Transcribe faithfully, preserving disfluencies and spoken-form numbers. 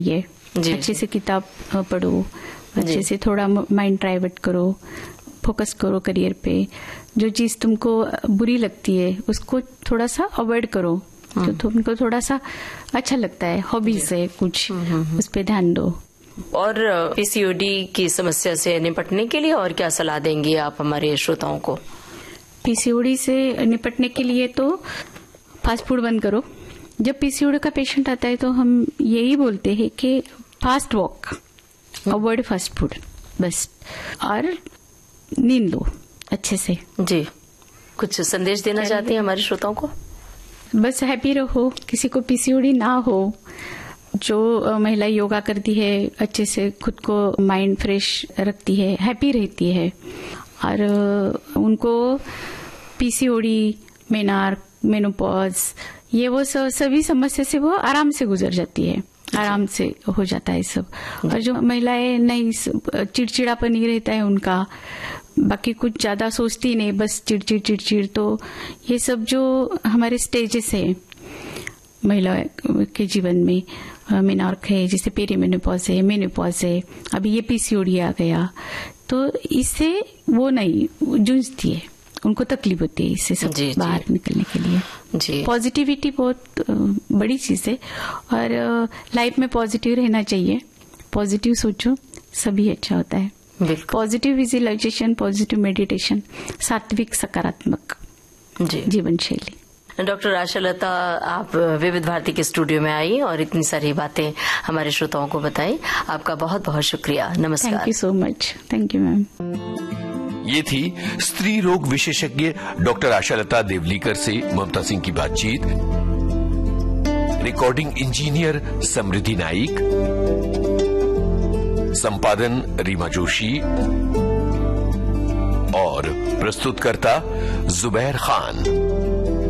ये अच्छे से किताब पढ़ो, अच्छे से थोड़ा माइंड डाइवर्ट करो, फोकस करो करियर पे। जो चीज तुमको बुरी लगती है उसको थोड़ा सा अवॉइड करो, जो तुमको थोड़ा सा अच्छा लगता है, हॉबीज है कुछ, उस पे ध्यान दो। और पीसीओडी की समस्या से निपटने के लिए और क्या सलाह देंगी आप हमारे श्रोताओं को? पीसीओडी से निपटने के लिए तो फास्ट फूड बंद करो। जब पीसीओडी का पेशेंट आता है तो हम यही बोलते हैं कि fast walk, avoid fast food बस, और नींद लो अच्छे से। जी, कुछ संदेश देना चाहती हैं हमारे श्रोताओं को? बस हैप्पी रहो, किसी को पीसीओडी ना हो। जो महिला योगा करती है, अच्छे से खुद को माइंड फ्रेश रखती है, हैप्पी रहती है, और उनको पीसीओडी, मेनार्क, मेनोपॉज, ये वो सभी समस्या से वो आराम से गुजर जाती है, आराम से हो जाता है सब। और जो महिलाएं नहीं, चिड़चिड़ापन ही रहता है उनका, बाकी कुछ ज्यादा सोचती नहीं, बस चिड़चिड़ चिड़चिड़, तो ये सब जो हमारे स्टेजेस है महिला के जीवन में, मेनार्क है, जैसे पेरीमेनोपॉज है, मेनोपॉज है, अभी ये पीसीओडी आ गया, तो इससे वो नहीं जूझती है, उनको तकलीफ होती है इससे सब जी, बाहर जी. निकलने के लिए जी। पॉजिटिविटी बहुत बड़ी चीज है, और लाइफ में पॉजिटिव रहना चाहिए, पॉजिटिव सोचो, सभी अच्छा होता है। पॉजिटिव विजुअलाइजेशन, पॉजिटिव मेडिटेशन, सात्विक सकारात्मक जीवन शैली। डॉक्टर आशालता, आप विविध भारती के स्टूडियो में आई और इतनी सारी बातें हमारे श्रोताओं को बताई, आपका बहुत बहुत शुक्रिया। नमस्कार। Thank you so much. Thank you ma'am. ये थी स्त्री रोग विशेषज्ञ डॉक्टर आशालता देवलीकर से ममता सिंह की बातचीत। रिकॉर्डिंग इंजीनियर समृद्धि नाइक, संपादन रीमा जोशी और प्रस्तुतकर्ता जुबैर खान।